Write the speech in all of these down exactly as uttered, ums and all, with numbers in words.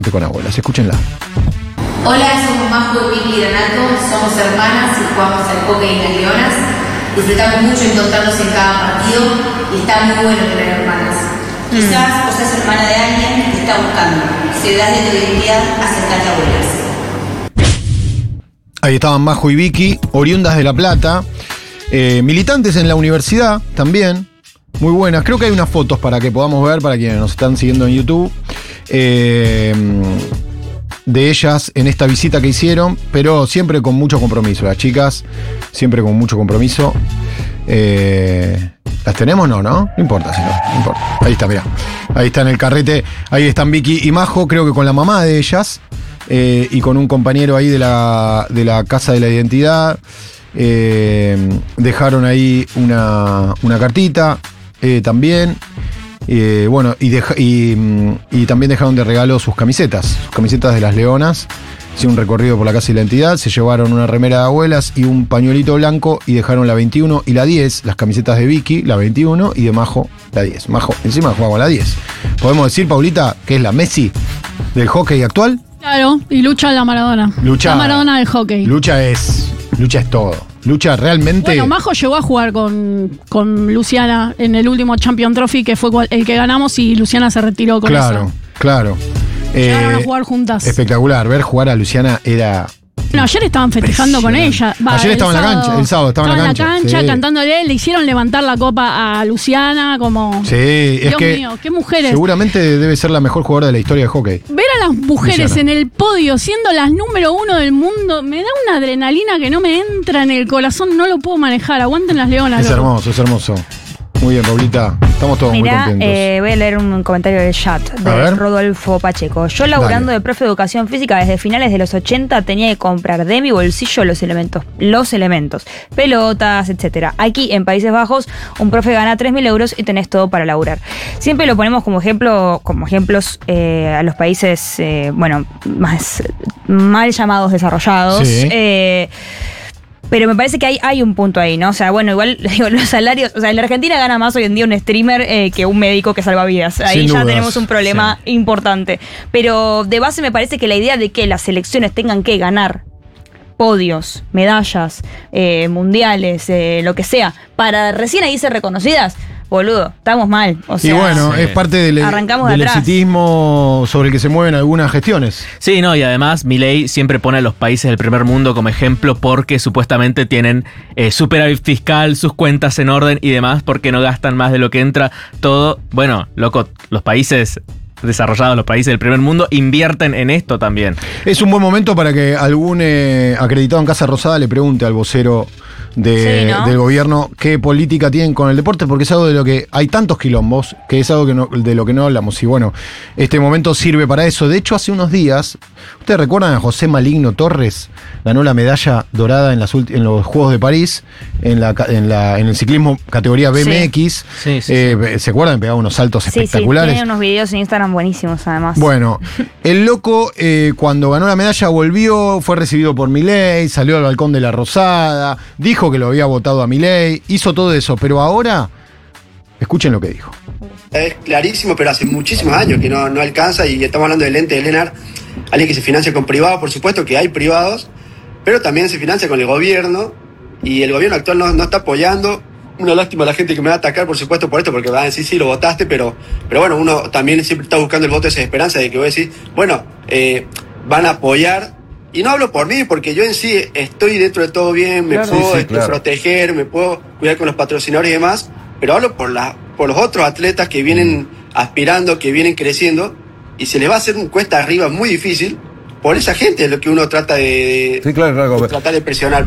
Con abuelas, escúchenla. Hola, somos Majo y Vicky Granato, somos hermanas y jugamos al hockey en las Leonas. Disfrutamos mucho encontrarnos en cada partido y está muy bueno tener hermanas. Mm. Quizás vos seas hermana de alguien que está buscando. Si das de tu identidad, acercate a abuelas. Ahí estaban Majo y Vicky, oriundas de La Plata, eh, militantes en la universidad también, muy buenas. Creo que hay unas fotos para que podamos ver, para quienes nos están siguiendo en YouTube. Eh, de ellas en esta visita que hicieron, pero siempre con mucho compromiso. Las chicas, siempre con mucho compromiso. Eh, ¿Las tenemos? No, ¿no? No importa, si no, no importa. Ahí está, mirá. Ahí está en el carrete. Ahí están Vicky y Majo, creo que con la mamá de ellas. Eh, y con un compañero ahí de la, de la Casa de la Identidad. Eh, dejaron ahí una, una cartita eh, también. Eh, bueno, y, deja, y, y también dejaron de regalo sus camisetas, sus camisetas de las Leonas. Hicieron un recorrido por la Casa y la Identidad, se llevaron una remera de abuelas y un pañuelito blanco y dejaron la veintiuno y la diez, las camisetas de Vicky, la veintiuno, y de Majo, la diez. Majo, encima jugaba la diez. ¿Podemos decir, Paulita, que es la Messi del hockey actual? Claro, y Lucha la Maradona. Lucha, la Maradona del hockey. Lucha es, Lucha es todo. Lucha realmente. Bueno, Majo llegó a jugar con, con Luciana en el último Champion Trophy, que fue el que ganamos, y Luciana se retiró con claro, eso. Claro, claro. Llegaron eh, a jugar juntas. Espectacular, ver jugar a Luciana era. No, ayer estaban festejando con ella. Va, ayer estaba en la sábado, cancha, el sábado estaba, estaba en la cancha. cancha sí. Cantándole, le hicieron levantar la copa a Luciana, como. Sí, es Dios que. mío, qué mujeres. Seguramente debe ser la mejor jugadora de la historia del hockey. Ver a las mujeres Luciana en el podio siendo las número uno del mundo me da una adrenalina que no me entra en el corazón, no lo puedo manejar. Aguanten las Leonas. Es loco. hermoso, es hermoso. Muy bien, Paulita. Estamos todos Mirá, muy contentos. Eh, voy a leer un comentario del chat de Rodolfo Pacheco. Yo, laburando Dale. de profe de educación física desde finales de los ochenta, tenía que comprar de mi bolsillo los elementos, los elementos, pelotas, etcétera. Aquí, en Países Bajos, un profe gana tres mil euros y tenés todo para laburar. Siempre lo ponemos como ejemplo, como ejemplos eh, a los países, eh, bueno, más mal llamados desarrollados. Sí. Eh, Pero me parece que hay, hay un punto ahí, ¿no? O sea, bueno, igual digo, los salarios. O sea, en la Argentina gana más hoy en día un streamer eh, que un médico que salva vidas. Ahí Sin ya dudas, tenemos un problema sí. importante. Pero de base me parece que la idea de que las selecciones tengan que ganar podios, medallas, eh, mundiales, eh, lo que sea, para recién ahí ser reconocidas. Boludo, estamos mal. O sea, y bueno, sí. es parte del, Arrancamos de del atrás. exitismo sobre el que se mueven algunas gestiones. Sí, no, y además Milei siempre pone a los países del primer mundo como ejemplo porque supuestamente tienen eh, superávit fiscal, sus cuentas en orden y demás, porque no gastan más de lo que entra todo. Bueno, loco, los países desarrollados, los países del primer mundo, invierten en esto también. Es un buen momento para que algún eh, acreditado en Casa Rosada le pregunte al vocero de, sí, ¿no? del gobierno qué política tienen con el deporte, porque es algo de lo que hay tantos quilombos, que es algo que no, de lo que no hablamos. Y bueno, este momento sirve para eso. De hecho, hace unos días, ¿ustedes recuerdan a José Maligno Torres? Ganó la medalla dorada en, las en los Juegos de París, en, la, en, la, en el ciclismo categoría B M X. Sí, sí, eh, sí. ¿Se acuerdan? Pegaba unos saltos sí, espectaculares. Sí, tiene unos videos en Instagram buenísimos, además. Bueno, el loco, eh, cuando ganó la medalla, volvió, fue recibido por Milei, salió al balcón de la Rosada, dijo que lo había votado a Milei, hizo todo eso, pero ahora, escuchen lo que dijo. Es clarísimo, pero hace muchísimos años que no, no alcanza, y estamos hablando del ente de Lenar, alguien que se financia con privados, por supuesto que hay privados, pero también se financia con el gobierno, y el gobierno actual no, no está apoyando. Una lástima a la gente que me va a atacar, por supuesto, por esto, porque van a decir, sí, lo votaste, pero, pero bueno, uno también siempre está buscando el voto de esa esperanza de que voy a decir, bueno, eh, van a apoyar, y no hablo por mí, porque yo en sí estoy dentro de todo bien, me claro, puedo sí, sí, este, claro. proteger, me puedo cuidar con los patrocinadores y demás, pero hablo por, la, por los otros atletas que vienen aspirando, que vienen creciendo, y se les va a hacer un cuesta arriba muy difícil, por esa gente es lo que uno trata de, Sí, claro, claro. de tratar de presionar.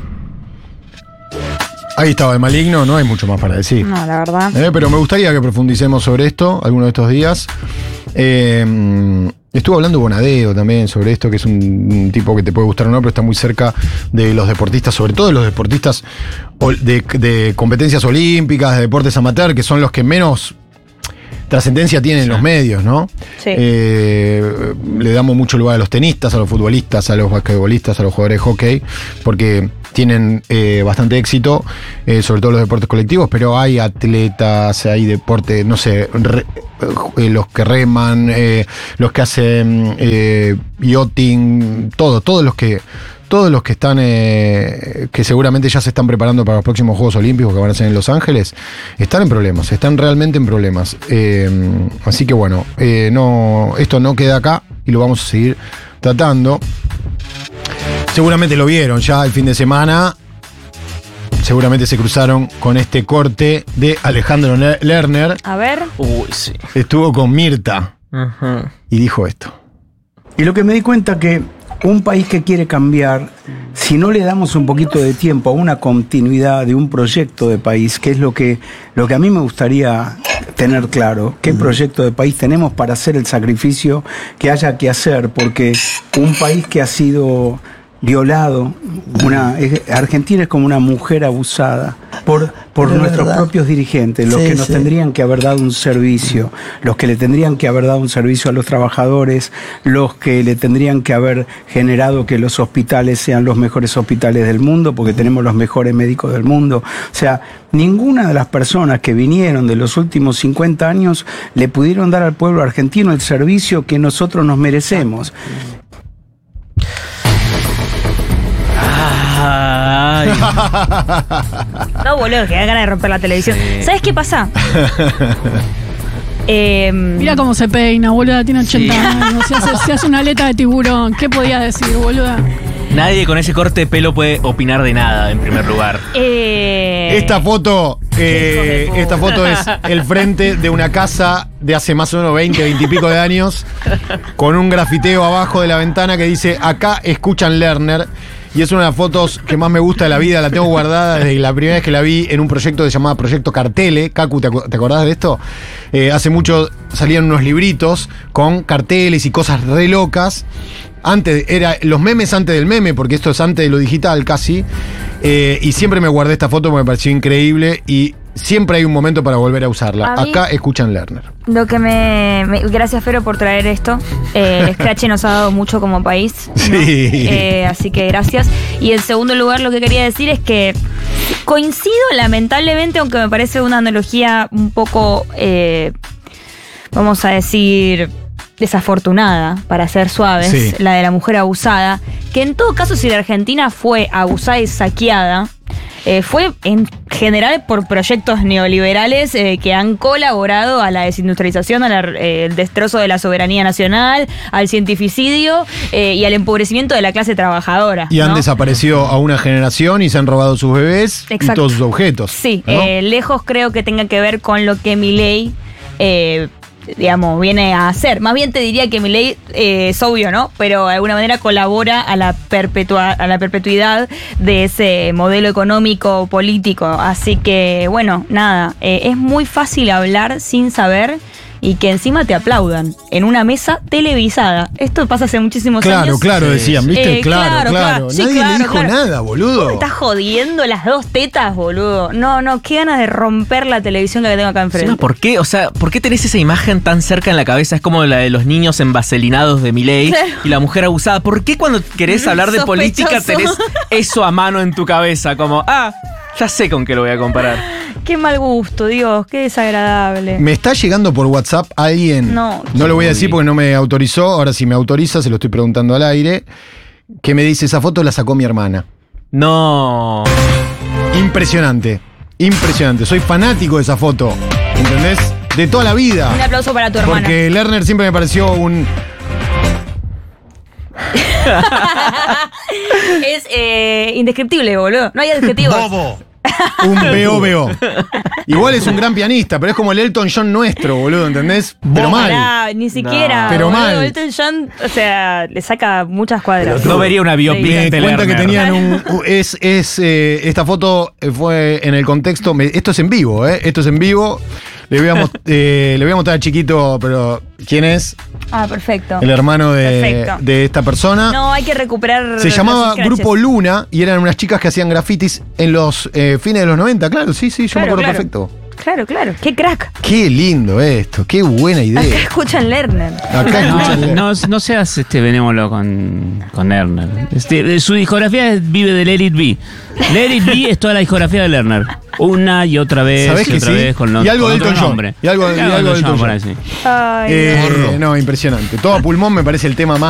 Ahí estaba el Maligno, no hay mucho más para decir. No, la verdad. Eh, pero me gustaría que profundicemos sobre esto alguno de estos días. Eh, estuvo hablando Bonadeo también sobre esto, que es un, un tipo que te puede gustar o no, pero está muy cerca de los deportistas, sobre todo de los deportistas de, de competencias olímpicas, de deportes amateur, que son los que menos trascendencia tienen los medios, ¿no? Sí. Eh, le damos mucho lugar a los tenistas, a los futbolistas, a los basquetbolistas, a los jugadores de hockey, porque tienen eh, bastante éxito, eh, sobre todo los deportes colectivos, pero hay atletas, hay deporte, no sé, re, eh, los que reman, eh, los que hacen eh, yachting, todo, todos los que todos los que están, eh, que seguramente ya se están preparando para los próximos Juegos Olímpicos que van a ser en Los Ángeles, están en problemas, están realmente en problemas. Eh, así que bueno, eh, no, esto no queda acá y lo vamos a seguir tratando. Seguramente lo vieron ya el fin de semana. Seguramente se cruzaron con este corte de Alejandro Lerner. A ver. Uy, sí. Estuvo con Mirta Ujú. y dijo esto. Y lo que me di cuenta que un país que quiere cambiar, si no le damos un poquito de tiempo a una continuidad de un proyecto de país, que es lo que, lo que a mí me gustaría tener claro, qué proyecto de país tenemos para hacer el sacrificio que haya que hacer, porque un país que ha sido violado, una, es, Argentina es como una mujer abusada por, por nuestros verdad. propios dirigentes, los Sí, que nos sí. tendrían que haber dado un servicio, los que le tendrían que haber dado un servicio a los trabajadores, los que le tendrían que haber generado que los hospitales sean los mejores hospitales del mundo, porque tenemos los mejores médicos del mundo. O sea, ninguna de las personas que vinieron de los últimos cincuenta años le pudieron dar al pueblo argentino el servicio que nosotros nos merecemos. Ay. No, boludo, que da ganas de romper la televisión. ¿Sabes qué pasa? eh, Mira cómo se peina, boluda, tiene ochenta Sí. años, se hace, se hace una aleta de tiburón. ¿Qué podía decir, boluda? Nadie con ese corte de pelo puede opinar de nada, en primer lugar. eh, Esta foto, eh, hijo de esta foto es el frente de una casa de hace más o menos veinte, veinte y pico de años, con un grafiteo abajo de la ventana que dice: acá escuchan Lerner. Y es una de las fotos que más me gusta de la vida, la tengo guardada desde la primera vez que la vi en un proyecto que se llamaba Proyecto Cartele. Cacu, ¿te, acu- te acordás de esto? Eh, hace mucho salían unos libritos con carteles y cosas re locas. Antes, era los memes antes del meme, porque esto es antes de lo digital casi. Eh, y siempre me guardé esta foto porque me pareció increíble y siempre hay un momento para volver a usarla. A mí- Acá escuchan Lerner. Lo que me, me- Gracias, Fero, por traer esto. Eh, el Scratch nos ha dado mucho como país, ¿no? Sí. Eh, así que gracias. Y en segundo lugar, lo que quería decir es que coincido, lamentablemente, aunque me parece una analogía un poco, eh, vamos a decir, desafortunada, para ser suaves, Sí. la de la mujer abusada, que en todo caso, si la Argentina fue abusada y saqueada, eh, fue en general por proyectos neoliberales eh, que han colaborado a la desindustrialización, al eh, destrozo de la soberanía nacional, al cientificidio eh, y al empobrecimiento de la clase trabajadora. Y han ¿no? desaparecido a una generación y se han robado sus bebés y Exacto. todos sus objetos. Sí, ¿no? eh, lejos creo que tenga que ver con lo que Milei, eh, digamos, viene a hacer. Más bien te diría que Milei eh, es obvio, ¿no? Pero de alguna manera colabora a la, perpetua, a la perpetuidad de ese modelo económico político. Así que, bueno, nada, eh, es muy fácil hablar sin saber y que encima te aplaudan en una mesa televisada. Esto pasa hace muchísimos Claro, años. claro, Sí. decían, ¿viste? Eh, claro, claro, claro. claro. Sí, Nadie claro, le dijo claro. nada, boludo. ¿Me estás jodiendo las dos tetas, boludo? No, no, qué ganas de romper la televisión que tengo acá enfrente. Encima, ¿por qué? O sea, ¿por qué tenés esa imagen tan cerca en la cabeza? Es como la de los niños envaselinados de Milei Claro. y la mujer abusada. ¿Por qué cuando querés hablar de política Sospechoso. tenés eso a mano en tu cabeza? Como, ah, ya sé con qué lo voy a comparar. Qué mal gusto, Dios, qué desagradable. Me está llegando por WhatsApp alguien. No. No lo voy a decir porque no me autorizó. Ahora si me autoriza, se lo estoy preguntando al aire. Que me dice, esa foto la sacó mi hermana. No. Impresionante. Impresionante. Soy fanático de esa foto. ¿Entendés? De toda la vida. Un aplauso para tu hermana. Porque Lerner siempre me pareció un... Es eh, indescriptible, boludo. No hay adjetivos. Un veo veo. Igual es un gran pianista, pero es como el Elton John nuestro, boludo, ¿entendés? Pero mal. Pará, ni siquiera. No. Pero boludo. mal. Elton John, o sea, le saca muchas cuadras. No vería una biopic Me de cuenta que Lerner. tenían un... Es, es, eh, esta foto fue en el contexto... me- esto es en vivo, ¿eh? Esto es en vivo. Le voy a, mos- eh, le voy a mostrar al chiquito, pero ¿quién es? Ah, perfecto. El hermano de, Perfecto. de esta persona. No, hay que recuperar. Se los llamaba scratches. Grupo Luna y eran unas chicas que hacían grafitis en los eh, fines de los noventa, claro, sí, sí, yo Claro, me acuerdo claro. perfecto. Claro, claro. ¡Qué crack! Qué lindo esto, qué buena idea. Acá escuchan Lerner. Acá No, escuchan. no, no seas este benévolo con, con Lerner. Este, su discografía vive de Let It Be. Let It Be es toda la discografía de Lerner. Una y otra vez, ¿Sabés y que otra sí? vez con, lo- Y algo con de otro Elton John. nombre. Y algo- y algo de Elton por John. ahí, sí. Ay, Eh, no, impresionante. Todo a pulmón me parece el tema más